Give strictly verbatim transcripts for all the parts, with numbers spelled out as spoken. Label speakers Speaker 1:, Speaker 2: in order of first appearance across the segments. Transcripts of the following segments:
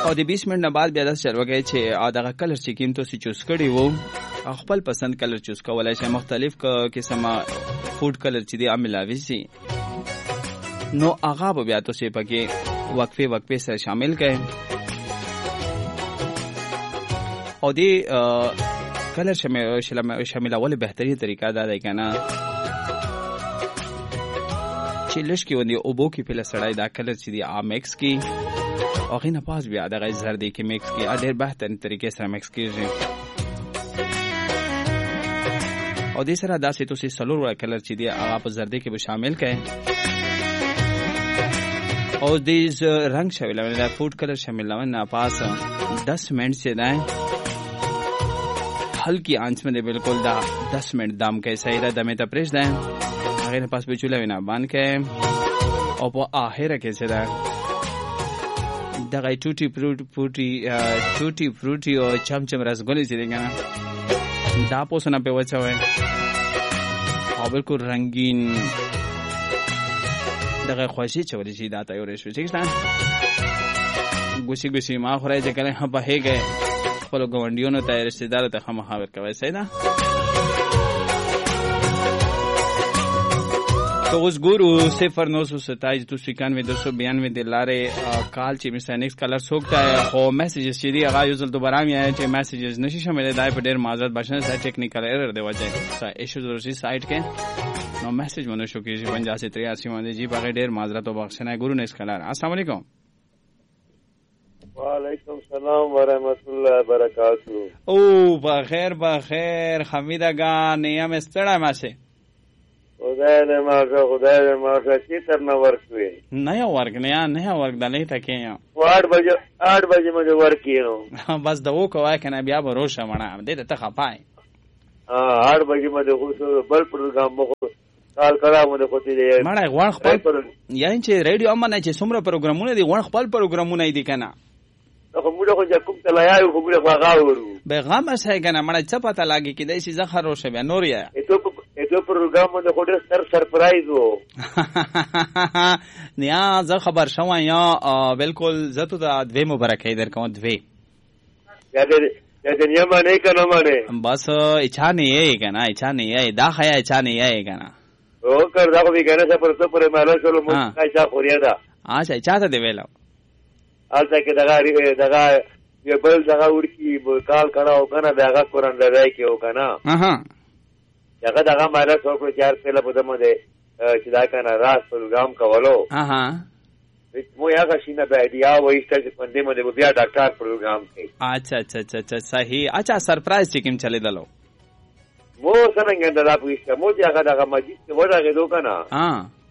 Speaker 1: او د بیس منټ نه بعد بیا داسې چل وکړئ چې دغه کلر چې کوم تاسې چوز کړی وو خپل پسند کلر چوز کولی شئ. مختلف قسمه فوډ کلر چې دی ملاوي سي نو هغه به بیا تاسې پکې وقفې وقفې سره شامل کړئ او دې کلر شاملول بهترین طریقه دا دی که نه چې لږ کې ونې اوبو کې پهله سړی دا کلر چې دی میکس کړي او هغې نه پاس بیا دغه زردې کې میکس کړي ډېر بهترین طریقې سره میکس کېږي او دې سره داسې تاسې څلور وړه کلر چې دی هغه په زردې کې به شامل کړئ او دې رنګ شاملول دا فوډ کلر شاملول نه پاس دس منټ چې دی हल्की आंच में दे बिल्कुल दा दस मिनट दम के सही दा दमे ता प्रेस दे आगे ने पास पे चूल्हा बिना बांध के और वो आखिर कैसे दा दगाई टूटी फ्रूटी टूटी फ्रूटी और चमचम रसगुल्ले से देंगे ना दापो सुना पे बचा हुआ है और बिल्कुल रंगीन दगाई ख्वाहिशी चवली सी दाता यो रेशो ठीक है गुसी गुसी माँ खुराई जगह हम बहे गए خپل ګاونډیانو ته رشتہ دار ته خامخا ورکوي صحیح ده. تو اوس ګورو صفر نو سو ستایس دو سو اکانوے دو سو بیانوے د لارې کال چې مثلا نیکس کلر سوکتا ہے خو میسیجز چې دی هغه یو ځل دوباره مې آیا چې میسیجز نشي شامل دی په ډېر معذرت باشنه سره ټیکنیکل ایرر دی وجه ایشو ضروري سایت کې نو میسیج مونږ شو کېږي پنځاسي تریاسي باندې جی په ډېر معذرت او بخښنه ګورو نیکس کلر. السلام علیکم.
Speaker 2: وعلیکم السلام ورحمت الله وبرکاتہ.
Speaker 1: او بخیر بخیر حمیده گان نیم استړی ماشه
Speaker 2: خدای دې ماشه خدای دې ماشه چې تر نه ورکوي
Speaker 1: نه یو ورک نه نه ورک دلې تکې یو
Speaker 2: آठ بجې آठ بجې مې ورکیو
Speaker 1: بس د وو کوه کنه بیا به روشه مړه دې ته خپای
Speaker 2: ها آठ بجې مې خو بل پروګرام مخ کال کړه مې خو دې
Speaker 1: مړه غوړ خپل یعنی چې ریډیو امنه چې څومره پروګرامونه دي غوړ خپل پروګرامونه دي کنه
Speaker 2: خو موږ خو چې کوم تلایو خو موږ غاورو
Speaker 1: به غم اسه کنه مړه څه پته لاګي کې دای شي زخه روشه بیا نور یا
Speaker 2: اته اته پروګرام مې خو ډېر سر سرپرایز وو
Speaker 1: نیا زه خبر شوم یا بالکل زته د دوی مبارکې درکوم دوی
Speaker 2: یا دې یا دې نه مانه کنه مانه
Speaker 1: بس اچھا نه یې کنه اچھا نه یې دا خیا اچھا نه یې کنه
Speaker 2: او کړ دا خو به کنه څه پر څه پر مالا شلو مو اچھا خوریا دا
Speaker 1: اچھا اچھا ته دی ویلو
Speaker 2: الته کې دغه دغه یو بل دغه ورکی کال کړهو کنه دغه قرآن لای کې او کنه
Speaker 1: اها
Speaker 2: دغه دغه مالا څو کو چار سال په دمه ده چې دا کنه راس پروګرام کولو
Speaker 1: اها
Speaker 2: مو یا غشینه به ایډیا وایي چې پندې مده بیا ډاکټر پروګرام کوي
Speaker 1: اچھا اچھا اچھا صحیح اچھا سرپرایز چې کوم چلی دلو
Speaker 2: مو څنګه دا پوښتنه مو چې هغه دغه مجلس کې ورغه دوکنه
Speaker 1: ها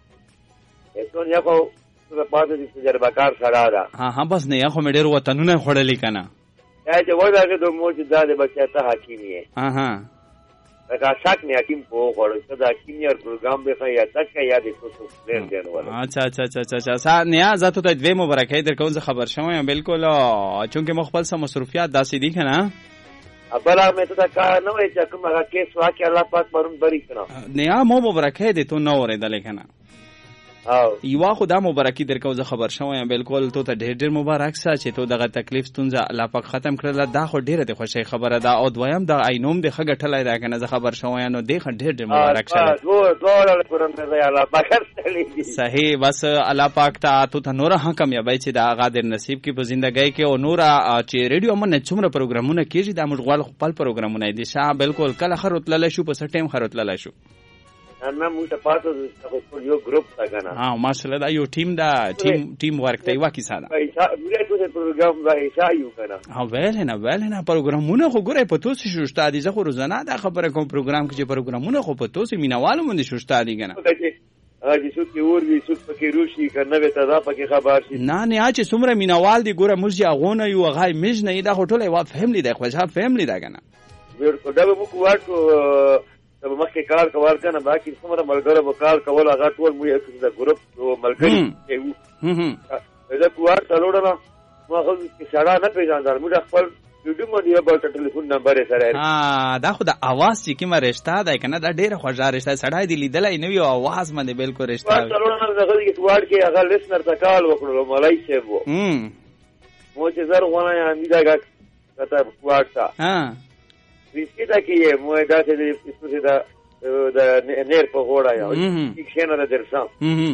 Speaker 2: اسو نه کو د پاتې د تجربه کار سره دا
Speaker 1: ها ها بس نه خو مې ډېر وطنونه خړلې کنه
Speaker 2: یا چې ورغه دوه مو چې دا د بچا ته حکیم یې
Speaker 1: ها ها
Speaker 2: دا شک نه حکیم په خړل څه دا حکیم یې پروګرام به یا تک یا د څه پلان دی ولا
Speaker 1: اچھا اچھا اچھا اچھا اچھا نه زه ته دوی مبارکې درکوم زه خبر شوم بالکل چونکه مخبل سم مصروفیات داسې دي کنه
Speaker 2: ابلا مې ته کار نه وای چې کوم هغه کیس واکه الله پاک پرون بری کړه
Speaker 1: نه مو مبارکې دي ته نو ورې دلې کنه
Speaker 2: او
Speaker 1: یوا خدا مبارکي درکو زه خبر شوم بالکل ته ته ډېر ډېر مبارک سه چې ته دغه تکلیف ستونزه الله پاک ختم کړل دا خو ډېره د خوشي خبره ده او دویم د عینوم د خګټلای دا کنه زه خبر شوم نو دې خ ډېر ډېر مبارک شه
Speaker 2: دو دوه قرآن ته الله پاک
Speaker 1: صحیح بس الله پاک ته ته نور حکم یا بای چې دا غادر نصیب کی په ژوندۍ کې او نور چې ریډیو من څومره پروګرامونه کیږي د موږ غوړ خپل پروګرامونه دي شاه بالکل کله خروت لاله شو په سټیم خروت لاله شو
Speaker 2: انا مو ته پاتو خو یو ګروپ تا کنه
Speaker 1: ها ماشاءالله دا یو ټیم دا ټیم ټیم ورک دی واکې ساده
Speaker 2: ایسا موږ ته پروګرام دا ایسا یو کنه
Speaker 1: ها ویل نه ویل نه پروګرامونه خو ګورې په توسي شوشتا دي زه خو روزانه دا خبره کوم پروګرام کې چې پروګرامونه خو په توسي مینوالو مونږ شوشتا دي کنه
Speaker 2: اجي څوک یور وی څوک پکې روشي کنه به تدا پکې خبر شي
Speaker 1: نه نه اچ څومره مینوال دي ګوره موږ یاغونه یو غای مج نه دا هټولې وا فهملی دا خو ځه فهملی دا کنه
Speaker 2: ورته دا به مو واټو ته مخکې کار کول کنه باقي څومره ملګری به کار کول هغه ټول مو یو د ګروپ ملګری یو هم دا کوار تلوړه مو هغه چې سړا نه پیژاندل موږ خپل ویډیو مو دی په ټلیفون نمبر سره
Speaker 1: ها دا خو د اواز چې کومه رښتا ده کنه دا ډیره خوږه رښتا سړای دی لیدلای نو یو اواز باندې بالکل رښتا
Speaker 2: تلوړه هغه کې توار کې هغه لیسنر ته کال وکړو ملای شه وو مو چې زر غونه یا میدا کا کته واټا
Speaker 1: ها
Speaker 2: ریسیدا کې مو دا چې د څه دا د نیر په غوړا یا چې نه درځم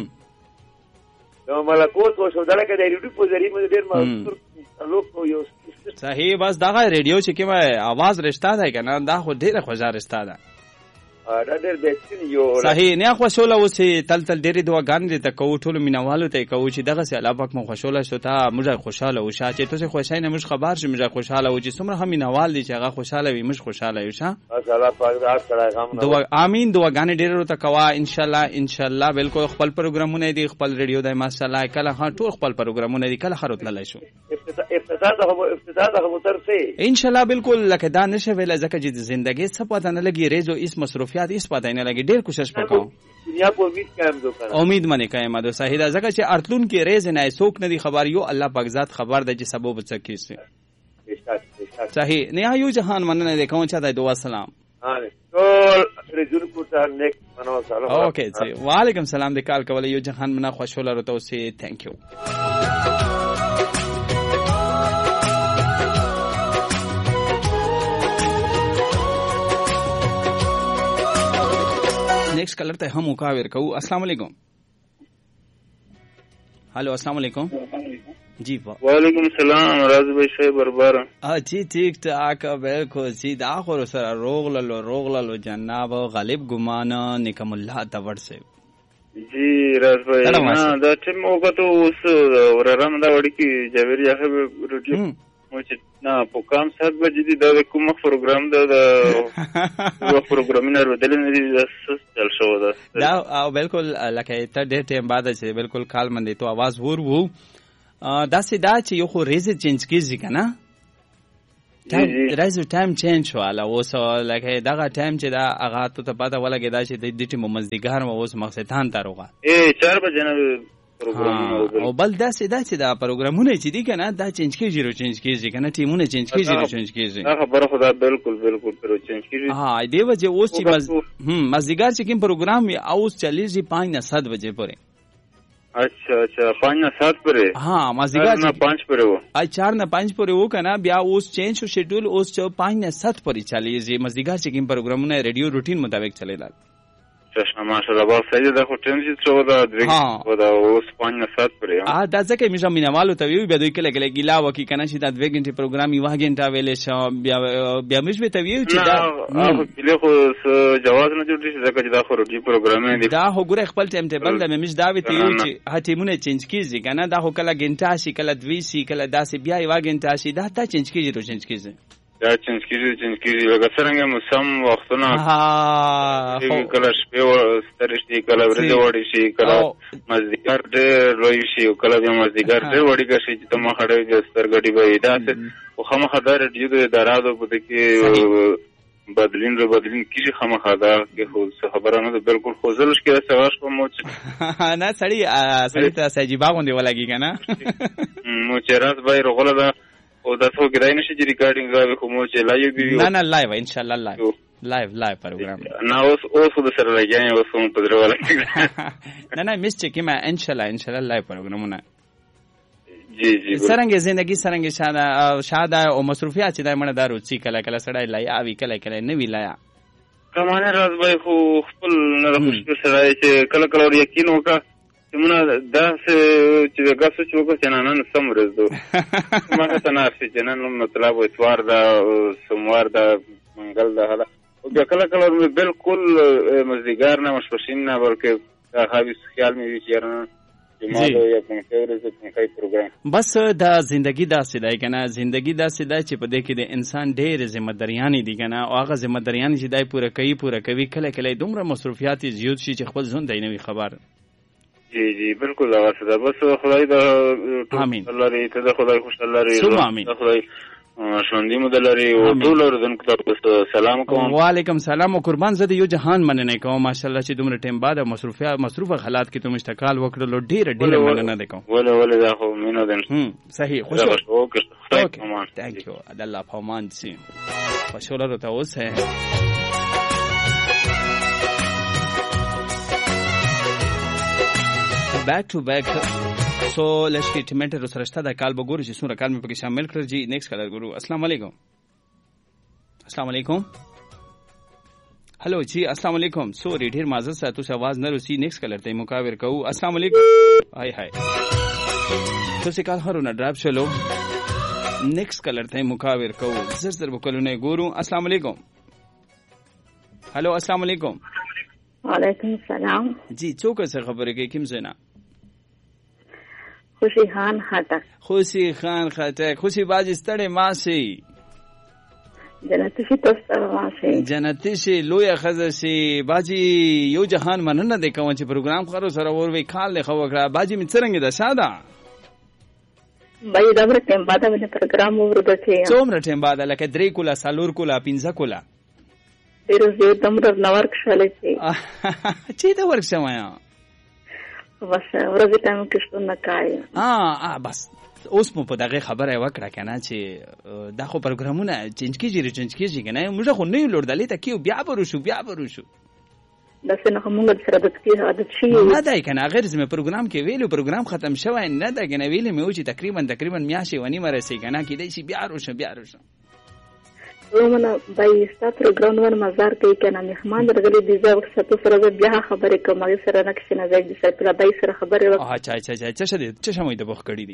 Speaker 2: نو ملکوت او شو دلته د ریډیو په ذریعہ مې ډیر ما لوکو یو
Speaker 1: صحیح بس دا ریډیو چې کومه आवाज رښتا ده کنه دا خو ډیره خوځار رښتا ده
Speaker 2: دا ډېر بهترین یو
Speaker 1: صحیح نه خوشاله اوسې تل تل ډېرې دعاګانې دې ته کوو ټولو مینوالو ته یې کوو چې دغسې الله پاک مو خوشحاله شو ته موږ خوشحاله اوسه چې تاسې خوشحالۍ نه موږ خبر شو موږ خوشحاله و چې څومره هم مینوال دي چې هغه خوشحاله وي موږ خوشحاله یو شه
Speaker 2: بس الله پاک دې هر سړی غم نه
Speaker 1: دعا امین دعاګانې ډېرې ورته کوه انشاءالله انشاءالله بالکل خپل پروګرامونه دي خپل ریډیو دی ماشاءالله کله ها ټول خپل پروګرامونه دي کله ښه راتللی شو
Speaker 2: ابتدا دغه ابتدا دغه موټر سي
Speaker 1: انشاءالله بالکل لکه دا نشه ویل ځکه چې د زندګۍ څه پته نه لګي ریزو اس مصروفیات هیڅ پته نه لګي ډېر کوشش وکړو
Speaker 2: دنیا په امید قائم دوکړه
Speaker 1: امید منه قائم ده صحیح ده ځکه چې ارتلون کې ریز نه څوک نه دی خبر یو الله پاک ذات خبر ده چې سبب څه کیسه صحیح نه یو جهان مننه ده کوم چا ده دعا سلام
Speaker 2: ها ټول رجل کو ته نیک منو سلام
Speaker 1: اوکے جی وعلیکم سلام د کال کول یو جهان منه خوشاله رته اوسه ثانک یو نیکسٹ کلر ته هم مکاور کو السلام علیکم हेलो अस्सलाम वालेकुम जी
Speaker 3: वालेकुम सलाम राज भाई साहब बरबार
Speaker 1: हाँ जी ठीक ठाक बिल्कुल जी दाखिल सर रोग ललो रोग ललो जनाब गालिब गुमाना निकमुल्लाह तवर से
Speaker 3: जी राज भाई हाँ दा टिम होगा तो उस वराम दा वड़ी की जावेरी आखे रोटी मुझे ना पुकाम सात बजे दी दा कुम प्रोग्राम दा दा वो प्रोग्राम इन रोदले ने दी चल शो दा
Speaker 1: दा बिल्कुल लके इतना देर टाइम बाद है बिल्कुल काल मंदी तो आवाज वूर वो دا سي دا چې یو خو ریز چینج کیږي کنه ریز ټایم چینج والا اوس لکه دغه ټایم چې دا هغه ته پته ولګی دا چې د دې ټیم مزدګار مو اوس مقصدان ته روغه
Speaker 3: اے چار بجې نه پروګرام
Speaker 1: او بل دا سي دا چې دا پروګرامونه چې دي کنه دا چینج کیږي رو چینج کیږي کنه ټیمونه چینج کیږي رو چینج کیږي
Speaker 3: هغه خبره خدا بالکل بالکل پر چینج کیږي
Speaker 1: ها دی وجه اوس چې مز هم مزدګار چې کوم پروګرام وي اوس چلیږي پانچ نه سات بجې پورې
Speaker 3: अच्छा अच्छा पाँच ना सात पर है
Speaker 1: हाँ मज़ीगार
Speaker 3: ना पाँच पर है वो
Speaker 1: आज चार ना पाँच पर है वो कहना ब्याह उस चेंज हो शेड्यूल उस चो पाँच ना सात पर ही चलिए जी मज़ीगार चेकिंग प्रोग्राम ने रेडियो रूटीन मुताबिक चलेगा
Speaker 3: चश्मा माशाल्लाह बहुत सही है देखो टेंस जो होता है
Speaker 1: हाँ
Speaker 3: होता उस पाँच ना सात पर है
Speaker 1: हाँ दाज़ा के मिज़ा मिना वालों तभी भी बेदोई के लगे गिला वकी करना चाहिए दाद वेगेंट प्रोग्राम युवा गेंटा वेले शाम ब्याह ब्याह मिश में तभी भी
Speaker 3: ना आप किले को जवाब न जो डिश ज़का जदा को रोटी प्रोग्राम है
Speaker 1: दा हो गुरे खपल टाइम टेबल दा में मिश दावे तभी भी हाथी मुने चेंज कीज़ी करना दा हो कला गेंटा शी कला द्वीसी कला दासे ब्याह युवा गेंटा शी दा ता चेंज कीज़ी तो चेंज कीज़ी
Speaker 3: या चेंज कीजिए चेंज कीजिए लगा सरेंगे मुसम वक्त ना
Speaker 1: हाँ
Speaker 3: कलर पे वो स्टरिश्ती कलर ब्रिज वाड़ी शी कलर मज़दीकार डे रोई शी कलर जो मज़दीकार डे वाड़ी का शी तो मखड़े जो स्तर गड़ी बाई दासे वो हम खदार जो तो दाराद हो पता कि बदलिन रो बदलिन किसी हम खदार के खुद से खबर आना तो बिल्कुल खुजलश के सवाश को मुझ
Speaker 1: ना सड़ी सड़ी तो सजीबा होने वाला की क्या ना
Speaker 3: मुझे रात भाई रोगला दा او دا څو ګرای نشي چې ریکارډینګ راوي خو مو چې لایو دی
Speaker 1: نه نه لایو ان شاء الله لایو لایو لایو پروګرام
Speaker 3: نه اوس اوس د سره لګیان اوس هم په درواله
Speaker 1: نه نه مس چې کما ان شاء الله ان شاء الله لایو پروګرامونه
Speaker 3: جی جی
Speaker 1: سرنګ زندگی سرنګ شاده شاده او مصروفیات چې دایمنه دارو چې کله کله سړی لای اوی کله کله نه وی لایا
Speaker 3: کمانه راز به خو خپل نه خوشبو سره چې کله کله یقین وکړه مونه دا چې غاسو چې وکړ چې نن سم ورځ دو ما ته نه افسي چې نن مطلب اتوار دا سوموار دا منګل دا هلا او کله کله بالکل مزدګار نه مشپشین نه بلکې خاوي خیال مې وی چې
Speaker 1: بس دا زندگی دا سیدای کنه زندگی دا سیدای چې په دې کې د انسان ډېر ذمہ داریانې دي کنه او هغه ذمہ داریانې چې دای پوره کوي پوره کوي کله کله دومره مصروفیات زیات شي چې خپل ژوند دی نه خبر
Speaker 3: جی جی بالکل هغه څه ده بس خدای دا
Speaker 1: امين
Speaker 3: الله لري ته خدای خوشاله لري
Speaker 1: امين
Speaker 3: خدای شوندې مو دلري او ټول ورځن کو سلام کوم
Speaker 1: وعلیکم سلام او قربان زده یو جهان مننه کوم ماشاءالله چې دومره ټیم بعد مصروفیات مصروفه حالات کې تم استقال وکړلو ډیر ډیر مننه ده کوم
Speaker 3: ولا ولا دا خو مينو دن
Speaker 1: صحیح خوش
Speaker 3: اوکے
Speaker 1: ثانک یو الله پامان سي خوشاله راته اوسه بیک ټو بیک سو لشکې ټیمنټر سره شته د کال بګورو چې څومره کال مې پکې شامل کړ. جی نیکسٹ کلر ګورو. السلام علیکم. السلام علیکم. هلو جی السلام علیکم. سوري ډیر معذرت سره تاسو आवाज نه رسي. نیکسٹ کلر ته مکاور کوو. السلام علیکم. هاي هاي تاسو کال هرونه ډراپ شلو. نیکسٹ کلر ته مکاور کوو. زر زر وکولونه ګورو. السلام علیکم. هلو السلام علیکم.
Speaker 4: وعلیکم السلام.
Speaker 1: جی څوک څه خبرې کوي؟ کوم څه نه؟
Speaker 4: خوشی خان خټک.
Speaker 1: خوشی خان خټک. خوشی باجی ستړې ماسي.
Speaker 4: جنتی شي تاسو ماسي.
Speaker 1: جنتی شي لوی خزه شي باجی. یو جهان مننه د کوم چې پروګرام خورو سره ور وی کال له خو کړه باجی می څنګه ده ساده.
Speaker 4: بای دا ور ټیم بعد باندې پروګرام ورته چې
Speaker 1: څومره ټیم بعد لکه درې کولا سالور کولا پنځه کولا.
Speaker 4: ډیر زیات دمر نو ورک شاله چې
Speaker 1: چې دا ورک شمایا
Speaker 4: بس ورځ ټایم کې څه نه کای.
Speaker 1: اه بس اوس مو په دغه خبره وکړه کنه چې دا خو پروګرامونه چینج کیږي چینج کیږي کنه موږ خو نه لور دلې ته کیو بیا برو شو بیا برو شو
Speaker 4: دا څنګه موږ سره د تکي عادت شي
Speaker 1: نه دای کنه غیر زمو پروګرام کې ویلو پروګرام ختم شوی نه دا کنه ویلې مې و چې تقریبا تقریبا میاشي ونی مرسي کنه کې دای شي بیا روشه بیا روشه
Speaker 4: ومنه بای ستا پروګرام ور مزار کوي کنه مهمان درغلي دي زه وخت سره بیا خبرې کوم سره نقش نه زګ سره په بای سره خبرې وکړه.
Speaker 1: اچھا اچھا اچھا څه دې څه شمه دې بوخ کړی دي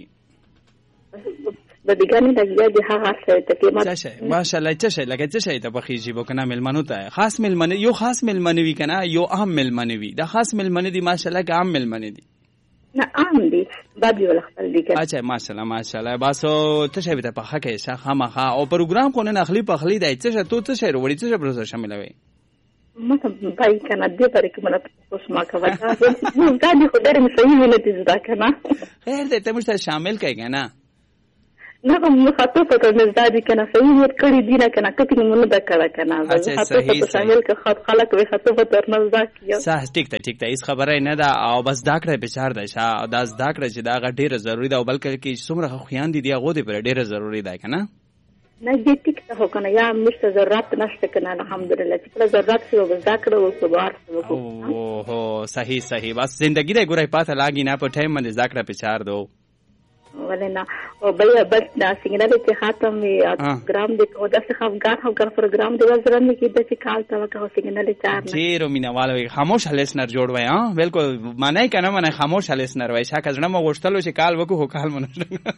Speaker 4: د دیګانی لګیا دي هغه څه ته کې
Speaker 1: ما ماشاءالله څه شي لکه څه شي ته بخیږي وکنه ملمنو ته خاص ملمن یو خاص ملمن وی کنه یو عام ملمن وی دا خاص ملمن دي ماشاءالله که عام ملمن دي
Speaker 4: نه عام دي بابي ول خپل دي کنه.
Speaker 1: اچھا ماشاءالله ماشاءالله باسو ته شي به په حق کې شخه مخه او پروګرام کو نه اخلي په اخلي دی څه ته څه شي وروړي څه پروسه شامل وي
Speaker 4: مته بای کنه دې پرې کې مله اوس ما کوي دا دې خو ډېر صحیح نه دي دا کنه
Speaker 1: خیر دې ته مشته شامل کړي نه
Speaker 4: نه کوم خاطر په نزدادي کنه صحیح ور کړی دی نه کنه کته مونږ د کړه کنه خاطر په شامل کې خاط خلک وي خاطر په تر نزداک یو صح
Speaker 1: ټیک ته ټیک ته هیڅ خبره نه ده او بس دا کړه په چار ده شا دا دا کړه چې دا ډیره ضروری ده او بلکې کې څومره خویان دي دی هغه دې پر ډیره ضروری ده کنه
Speaker 4: نه دې ټیک ته هو کنه یا مشته ضرورت نشته کنه الحمدلله چې په ضرورت شو بس دا کړه او صبر
Speaker 1: او هو صحیح صحیح بس ژوندۍ دې ګورای پاته لاګي نه په ټایم باندې ذکر په چار دو
Speaker 4: ولنا او بل بس دا څنګه دې چې خاتم وی پروګرام دې کو دا څه افغان افغان پروګرام دې وزرن کې د چې کال تا وکړو څنګه نه چار نه
Speaker 1: چیرې مینوال وي خاموش لیسنر جوړ وای ها بالکل معنی کنه معنی خاموش لیسنر وای شاکه ځنه مو غوښتلو چې کال وکړو کال مونږ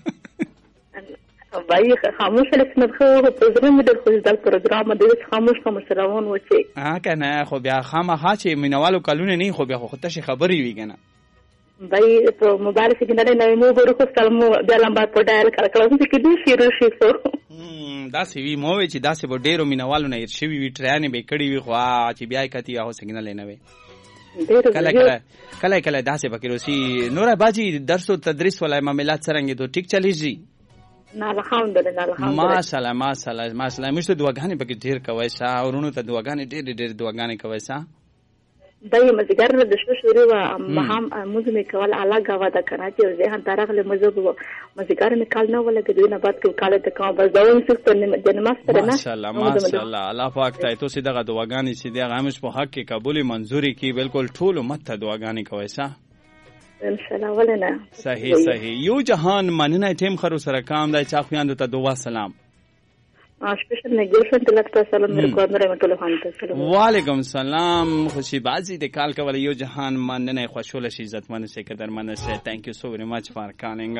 Speaker 4: بای خاموش لیسنر خو پروګرام دې خو د پروګرام دې خاموش خاموش روان و چې
Speaker 1: ها کنه خو بیا خامخا چې مینوالو کلونه نه خو بیا خو ته شي خبري وی کنه
Speaker 4: بای په موبایل کې نه نه مو ورو خو سلام د لمبا په ډایل کړو چې کدي شیر شي سو
Speaker 1: دا سی وی مو چې دا سی په ډیرو مینوالو نه شي وی ټرانې به کړی وی خو چې بیا کتی هغه سیګنال نه وي کله کله کله کله دا سی پکې روسي نور باجی درس او تدریس ولای معاملات څنګه دو ټیک چلیږي
Speaker 4: نه الحمدلله الحمدلله
Speaker 1: ماشاءالله ماشاءالله ماشاءالله مشته دعاګانې پکې ډیر کوي سا ورونو ته دعاګانې ډیر ډیر دعاګانې کوي سا
Speaker 4: دای مزګر د شپه شوري و مهم موږ می کول الګ غوا د کنه چې زه هم تارغله مزه مزګر می کال نه ولګ دوی نه بعد کې کال ته کوم بس داون څه ته جنماستر نه
Speaker 1: ماشاءالله ماشاءالله الله پاک ته تو سیده دعاګانې سیده همیش په حق کې قبول منزوري کی بالکل ټول امت ته دعاګانې کوي سا
Speaker 4: ان شاء الله ولنه
Speaker 1: صحیح صحیح یو جهان مننه ټیم خرو سره کام دای چا خویاند ته دعا سلام
Speaker 4: स्पेशल नेगोशिएशन दिलता सलाम मेरे को अंदर में टेलीफोन पे सलाम
Speaker 1: वालेकुम सलाम खुशी बाजी de kal ka wala yo jahan manne khoshula shi izzat man se kadar man se thank you so very much for calling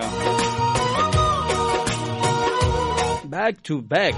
Speaker 1: back to back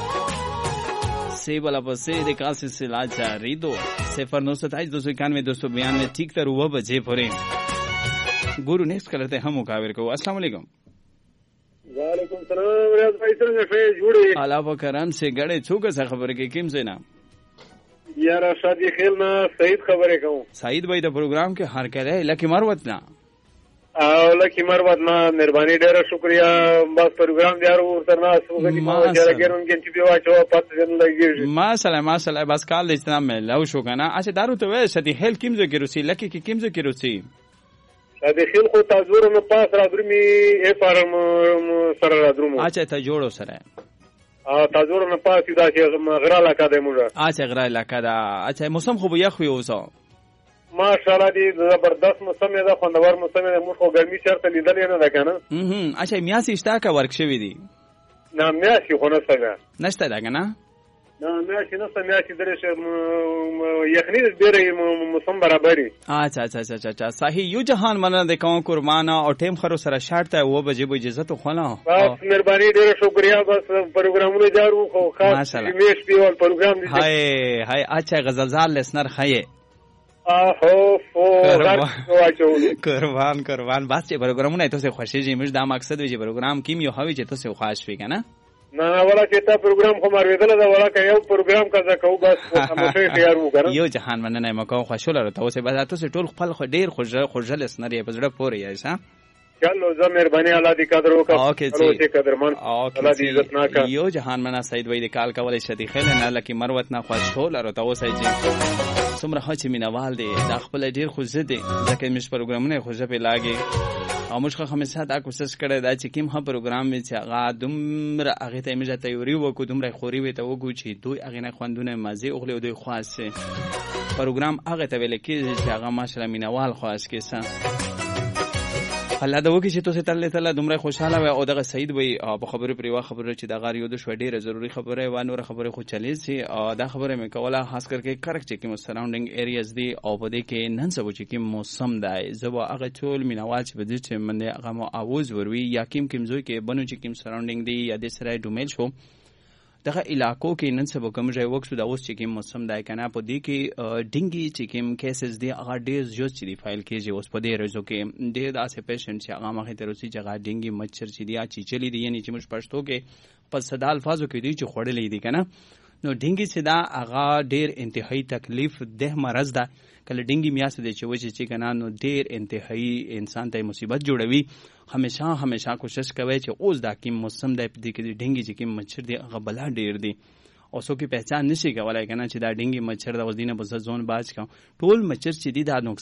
Speaker 1: se wala base de ka silsila jari do صفر نو ستائیس دو سو اکانوے دو سو بیانوے ٹھیک تر وہ بجے پورے گورو نیکسٹ کرتے ہم مقابر کو السلام علیکم
Speaker 2: وعلیکم السلام ریاض بھائی څنګه ښه جوړې
Speaker 1: علاوه کرم سے غړې څوک څه خبره کې کیم زینا
Speaker 2: یاره شادي خیل نه سعید خبره کوم
Speaker 1: سعید بھائی دا پروګرام کې هر کړه لکه مروت نه
Speaker 2: او لکه مروت نه مهرباني ډیره شکریا بس پروګرام دیارو سره سوګه دي ما جره ګرون کې چې بیا واچو پات جن لګي ما سلام ما سلام
Speaker 1: بس کال دې تمام لو شو کنه اچھا دارو ته وې شادي خیل کیم زو کې روسي لکه کې کیم زو کې روسي
Speaker 2: د خیل خو تازور نو پاس را درمي ا فارم سره را درمو
Speaker 1: اچھا ته جوړو سره
Speaker 2: ا تازور نو پاس دا چې غرا علاقه ده موږ
Speaker 1: اچھا غرا علاقه ده اچھا موسم خو یخ وي اوسه
Speaker 2: ماشاءالله دې زبردست موسم دی خوندور موسم دی موږ خو ګرمي چېرته لیدلې نه ده که نه
Speaker 1: اچھا میاشتې شته که ورک شوي دي
Speaker 2: نه میاشتې خو نشته ده
Speaker 1: نشته ده که نه
Speaker 2: نه میاشتې نشته میاشتې درې یخني ډېره موسم برابري
Speaker 1: اچھا اچھا اچھا اچھا صحیح یو جهان مننه د کوم قربانه او ټیم خرو سره شارټ ته و بجې به اجازه تو خلا
Speaker 2: بس مهرباني ډېره شکریا بس پروګرامونه جارو خو خاص میش دیوال پروګرام دی
Speaker 1: هاي هاي اچھا غزلزار لسنر خیه
Speaker 2: آهو فو
Speaker 1: قربان قربان بس چې پروګرامونه ته خوشی مش دا مقصد وي چې پروګرام کیم یو هوي چې ته خوښ وي کنه
Speaker 2: نه نه ولا چې تا پروګرام خو مارویدل دا ولا که یو پروګرام کا کو بس همشه خيار مو کنه
Speaker 1: یو جهان مننه مکو خوشاله راته اوسه بعد تاسو ټول خپل خو ډیر خوشاله خوشاله سنري په زړه پورې یې ها
Speaker 2: چلو زه مهرباني الله دې قدر وکړه
Speaker 1: اوکې
Speaker 2: جی قدرمن الله دې عزت ناکا
Speaker 1: یو جهان مننه سید وای د کال کولای شدي خل نه لکه مروت نه خوشاله راته اوسه جی څومره هڅه مینوال دي د خپل ډیر خوشاله دي ځکه مش پروګرامونه خوشاله په لاګي او موږ خو همیشه دا کوشش کړی دا چې کوم هم پروګرام می چې هغه دومره هغه ته میځه تیوري وکړو دومره خوري وي ته وګو چې دوی هغه نه خوندونه مزه او خو دوی خاصه پروګرام هغه ته ویل کېږي چې هغه ماشاءالله مینوال خاص کیسه الله دا وکړي چې تاسو ته الله دومره خوشاله وي او دغه سعید وي په خبرو پریوا خبره چې دغه یو د شو ډیره ضروری خبره و نور خبره خو چلی سي او دا خبره مې کوله خاص کرके کرک چې کوم سراوندینګ ایریاز دی او په دې کې نن سبا چې کوم موسم دی زبا هغه ټول مینوال چې بده چې منه هغه مو اواز وروي یا کوم کوم زوی کې بنو چې کوم سراوندینګ دی یا د سره ډومیل شو دغه علاقو کې نن سبا کوم ځای وکړو دا اوس چې کوم موسم دی کنه په دې کې ډینګي چې کوم کیسز دی هغه ډیر زیات چې دی فایل کېږي اوس په دې ورځو کې ډیر داسې پیشنټ چې هغه مخې ته روسي چې هغه ډینګي مچھر چې دی چې چلی دی یعنی چې موږ پښتو کې په صدا الفاظو کې دی چې خړلې دی کنه نو ډینګي چې دا هغه ډیر انتهایی تکلیف ده مرز ده کله ډینګي میاس دی چې وجه چې کنه نو ډیر انتهایی انسان ته مصیبت جوړوي همیشه همیشه کوشش کوي چې اوس دا کوم موسم دی په دې کې ډینګي چې کوم مچھر دی هغه بلا ډیر دی او څوک په پہچان نشي کولای کنه چې دا ډینګي مچھر د وزینه په ځون باج کا ټول مچھر چې دی دا